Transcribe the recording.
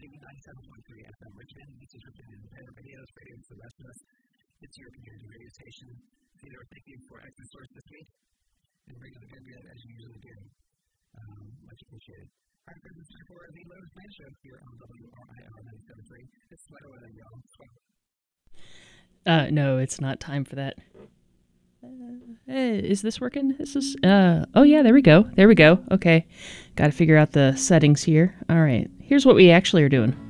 WAPD 97.3 FM Richmond. This is Richmond Independent Radio's Radio for the Rest of Us. It's your community radio station. Theodore, thank you for extra source this week and bringing the good as you usually do. Much appreciated. All right, this is time for the Leonard Plan Show here on WRIR 97.3. It's sweater weather, y'all. No, it's not time for that. Is this working? This is, oh yeah, there we go. Okay. Got to figure out the settings here. All right. Here's what we actually are doing.